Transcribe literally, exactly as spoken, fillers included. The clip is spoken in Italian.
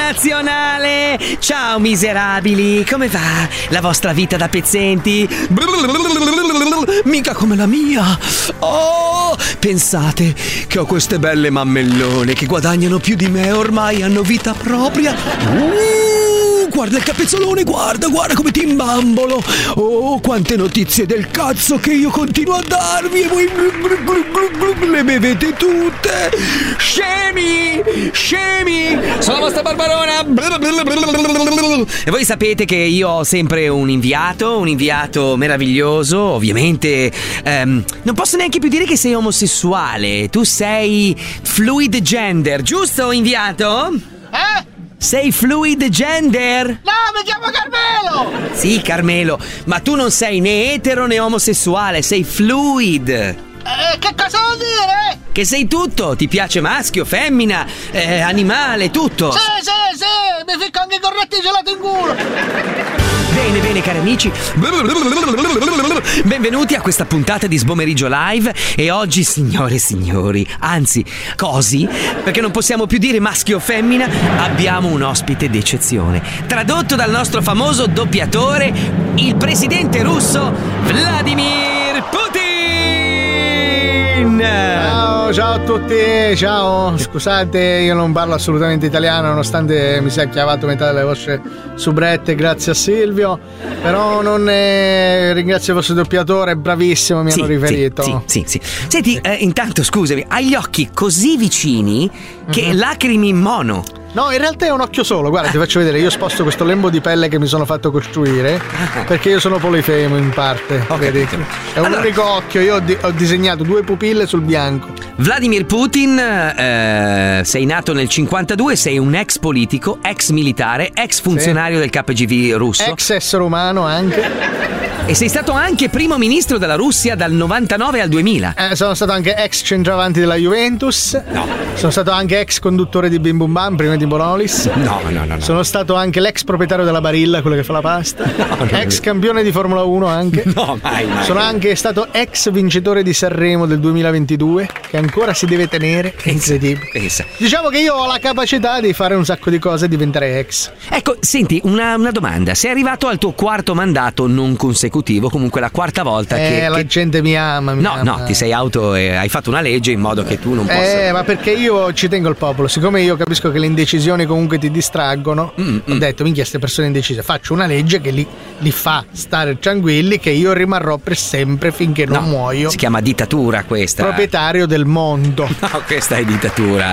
nazionale! Ciao miserabili, come va la vostra vita da pezzenti? Mica come la mia! Oh, pensate che ho queste belle mammellone che guadagnano più di me, ormai hanno vita propria. Uh, guarda il capezzolone, guarda, guarda come ti imbambolo. Oh, quante notizie del cazzo che io continuo a darvi e voi le bevete tutte. Scemi, scemi, sono la vostra Barbarona. E voi sapete che io ho sempre un inviato, un inviato meraviglioso, ovviamente. ehm, non posso neanche più dire che sei omosessuale. Tu sei fluid gender, giusto, inviato? Eh? Sei fluid gender? No, mi chiamo Carmelo! Sì, Carmelo, ma tu non sei né etero né omosessuale, sei fluid. Eh, che cosa vuol dire? Che sei tutto, ti piace maschio, femmina, eh, animale, tutto. Sì, sì, sì, mi ficco anche i corretti gelato in culo. Bene, bene, cari amici. Benvenuti a questa puntata di Sbomeriggio Live. E oggi, signore e signori, anzi, cosi, perché non possiamo più dire maschio o femmina, abbiamo un ospite d'eccezione. Tradotto dal nostro famoso doppiatore, il presidente russo Vladimir Putin. Ciao, ciao a tutti, ciao. Scusate, io non parlo assolutamente italiano, nonostante mi sia chiavato metà delle vostre subrette, grazie a Silvio. Però non eh, ringrazio il vostro doppiatore, bravissimo, mi sì, hanno riferito. Sì, sì, sì, sì. Senti, eh, intanto scusami, hai gli occhi così vicini che mm-hmm. lacrimi in mono. No, in realtà è un occhio solo, guarda, ti faccio vedere, io sposto questo lembo di pelle che mi sono fatto costruire perché io sono polifemo in parte, okay, vedi? È un allora, unico occhio, io ho, di- ho disegnato due pupille sul bianco. Vladimir Putin, eh, sei nato nel cinquantadue, sei un ex politico, ex militare, ex funzionario sì. del K G B russo. Ex essere umano anche. E sei stato anche primo ministro della Russia dal novantanove al duemila. Eh, sono stato anche ex centravanti della Juventus. No. Sono stato anche ex conduttore di Bim Bum Bam prima di Bonolis. No, no, no, no. Sono stato anche l'ex proprietario della Barilla, quello che fa la pasta. No, no, ex campione di Formula uno anche. No, mai, mai. Sono anche stato ex vincitore di Sanremo del duemilaventidue, che ancora si deve tenere. Pensa, pensa. Diciamo che io ho la capacità di fare un sacco di cose e diventare ex. Ecco, senti, una, una domanda. Sei arrivato al tuo quarto mandato non consecutivo, comunque la quarta volta eh, che... la che... gente mi ama, mi No, ama. no, ti sei auto e hai fatto una legge in modo che tu non possa... Eh, ma perché io ci tengo al popolo. Siccome io capisco che le indecisioni comunque ti distraggono, mm, ho mm. detto, minchia, queste persone indecise, faccio una legge che li, li fa stare tranquilli, che io rimarrò per sempre finché non no, muoio. Si chiama dittatura questa. Proprietario del mondo. No, questa è dittatura.